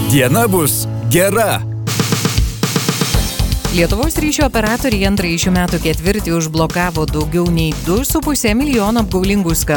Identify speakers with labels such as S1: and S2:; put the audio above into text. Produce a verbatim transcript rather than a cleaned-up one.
S1: Diena bus gera.
S2: Lietuvos ryšio operatoriai antrąjį šių metų ketvirtį užblokavo daugiau nei du su puse milijono apgaulingų skambučių.